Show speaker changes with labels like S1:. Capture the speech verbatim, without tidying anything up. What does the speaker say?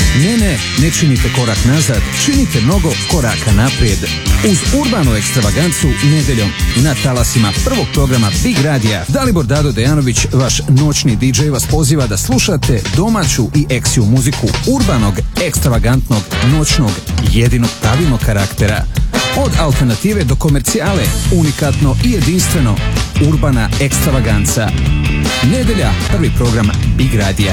S1: Ne, ne, ne činite korak nazad, činite mnogo koraka naprijed. Uz urbanu ekstravagancu nedeljom na talasima prvog programa Big Radija, Dalibor Dado Dejanović, vaš noćni di džej, vas poziva da slušate domaću i eksiju muziku urbanog, ekstravagantnog, noćnog, jedinog pravilnog karaktera. Od alternative do komercijale, unikatno i jedinstveno, urbana ekstravaganca. Nedelja, prvi program Big Radija.